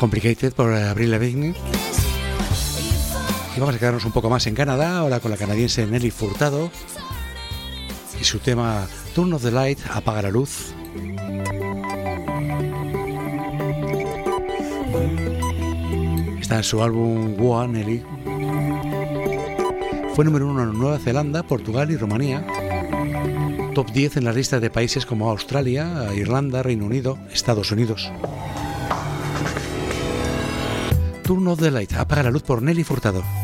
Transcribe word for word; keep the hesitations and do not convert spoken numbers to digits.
Complicated por Avril Lavigne. Y vamos a quedarnos un poco más en Canadá, ahora con la canadiense Nelly Furtado y su tema Turn of the Light, apaga la luz. Está en su álbum Woa, Nelly. Fue número uno en Nueva Zelanda, Portugal y Rumanía. Top diez en las listas de países como Australia, Irlanda, Reino Unido, Estados Unidos. Turn of the Light, apaga la luz por Nelly Furtado.